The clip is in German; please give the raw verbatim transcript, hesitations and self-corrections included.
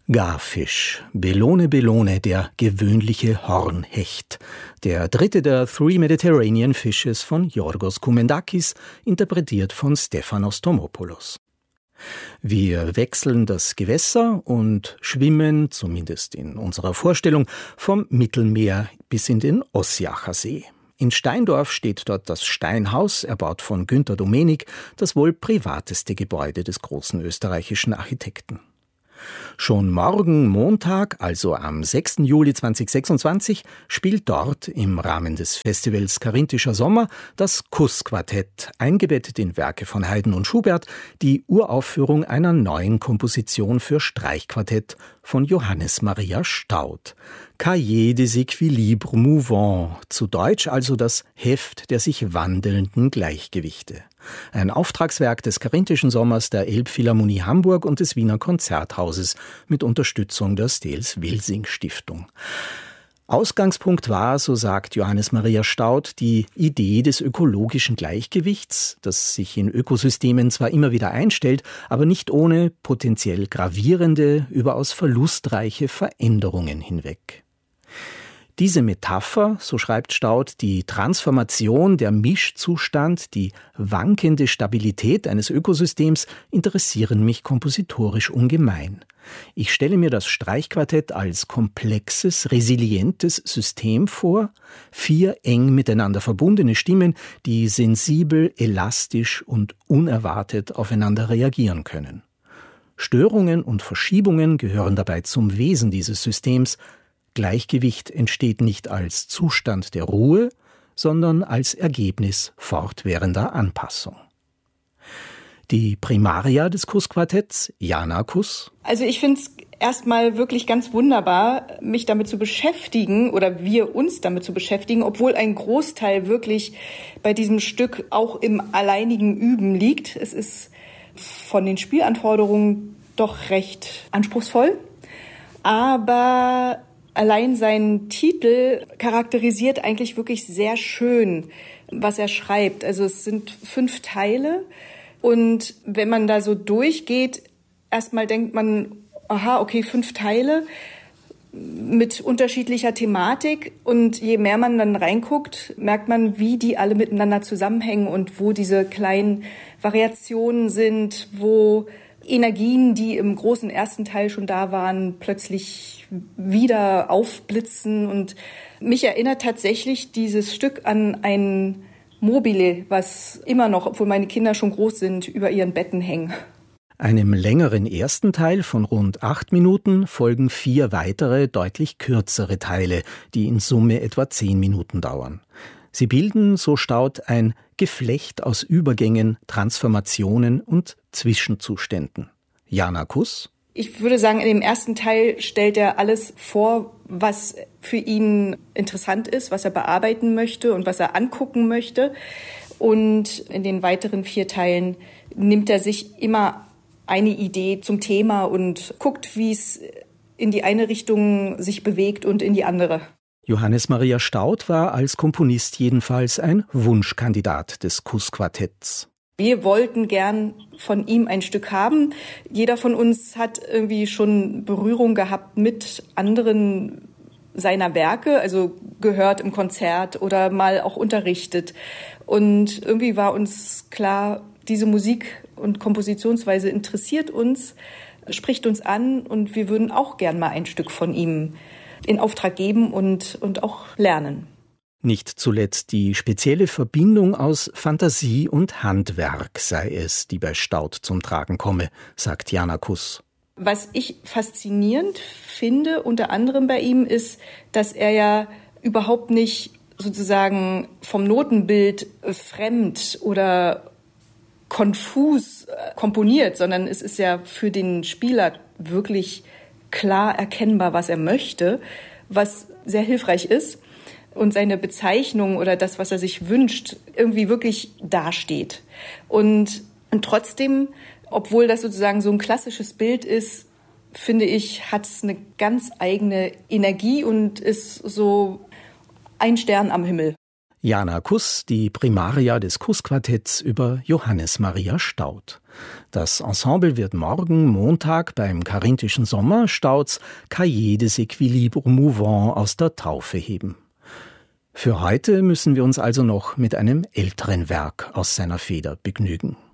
Garfisch, Belone Belone, der gewöhnliche Hornhecht. Der dritte der Three Mediterranean Fishes von Yorgos Koumendakis, interpretiert von Stefanos Tomopoulos. Wir wechseln das Gewässer und schwimmen, zumindest in unserer Vorstellung, vom Mittelmeer bis in den Ossiacher See. In Steindorf steht dort das Steinhaus, erbaut von Günter Domenik, das wohl privateste Gebäude des großen österreichischen Architekten. Schon morgen Montag, also am sechsten Juli zweitausendsechsundzwanzig, spielt dort im Rahmen des Festivals Carinthischer Sommer das Kuss-Quartett, eingebettet in Werke von Haydn und Schubert, die Uraufführung einer neuen Komposition für Streichquartett von Johannes Maria Staudt. Cahiers des Équilibres Mouvants, zu Deutsch also das Heft der sich wandelnden Gleichgewichte. Ein Auftragswerk des Carinthischen Sommers der Elbphilharmonie Hamburg und des Wiener Konzerthauses mit Unterstützung der Stels-Welsing-Stiftung. Ausgangspunkt war, so sagt Johannes Maria Staudt, die Idee des ökologischen Gleichgewichts, das sich in Ökosystemen zwar immer wieder einstellt, aber nicht ohne potenziell gravierende, überaus verlustreiche Veränderungen hinweg. Diese Metapher, so schreibt Staudt, die Transformation, der Mischzustand, die wankende Stabilität eines Ökosystems interessieren mich kompositorisch ungemein. Ich stelle mir das Streichquartett als komplexes, resilientes System vor, vier eng miteinander verbundene Stimmen, die sensibel, elastisch und unerwartet aufeinander reagieren können. Störungen und Verschiebungen gehören dabei zum Wesen dieses Systems. Gleichgewicht entsteht nicht als Zustand der Ruhe, sondern als Ergebnis fortwährender Anpassung. Die Primaria des Kuss-Quartetts, Jana Kuss. Also ich finde es erstmal wirklich ganz wunderbar, mich damit zu beschäftigen oder wir uns damit zu beschäftigen, obwohl ein Großteil wirklich bei diesem Stück auch im alleinigen Üben liegt. Es ist von den Spielanforderungen doch recht anspruchsvoll, aber allein sein Titel charakterisiert eigentlich wirklich sehr schön, was er schreibt. Also es sind fünf Teile und wenn man da so durchgeht, erstmal denkt man, aha, okay, fünf Teile mit unterschiedlicher Thematik und je mehr man dann reinguckt, merkt man, wie die alle miteinander zusammenhängen und wo diese kleinen Variationen sind, wo Energien, die im großen ersten Teil schon da waren, plötzlich wieder aufblitzen. Und mich erinnert tatsächlich dieses Stück an ein Mobile, was immer noch, obwohl meine Kinder schon groß sind, über ihren Betten hängen. Einem längeren ersten Teil von rund acht Minuten folgen vier weitere, deutlich kürzere Teile, die in Summe etwa zehn Minuten dauern. Sie bilden, so Staudt, ein Geflecht aus Übergängen, Transformationen und Zwischenzuständen. Jana Kuss. Ich würde sagen, in dem ersten Teil stellt er alles vor, was für ihn interessant ist, was er bearbeiten möchte und was er angucken möchte. Und in den weiteren vier Teilen nimmt er sich immer eine Idee zum Thema und guckt, wie es in die eine Richtung sich bewegt und in die andere. Johannes Maria Staudt war als Komponist jedenfalls ein Wunschkandidat des Kuss-Quartetts. Wir wollten gern von ihm ein Stück haben. Jeder von uns hat irgendwie schon Berührung gehabt mit anderen seiner Werke, also gehört im Konzert oder mal auch unterrichtet. Und irgendwie war uns klar, diese Musik und Kompositionsweise interessiert uns, spricht uns an und wir würden auch gern mal ein Stück von ihm in Auftrag geben und, und auch lernen. Nicht zuletzt die spezielle Verbindung aus Fantasie und Handwerk sei es, die bei Staudt zum Tragen komme, sagt Jana Kuss. Was ich faszinierend finde, unter anderem bei ihm, ist, dass er ja überhaupt nicht sozusagen vom Notenbild fremd oder konfus komponiert, sondern es ist ja für den Spieler wirklich klar erkennbar, was er möchte, was sehr hilfreich ist und seine Bezeichnung oder das, was er sich wünscht, irgendwie wirklich dasteht. Und, und trotzdem, obwohl das sozusagen so ein klassisches Bild ist, finde ich, hat es eine ganz eigene Energie und ist so ein Stern am Himmel. Jana Kuss, die Primaria des Kuss-Quartetts über Johannes Maria Staudt. Das Ensemble wird morgen, Montag, beim Karinthischen Sommerstauds Cahiers des Équilibres Mouvants aus der Taufe heben. Für heute müssen wir uns also noch mit einem älteren Werk aus seiner Feder begnügen.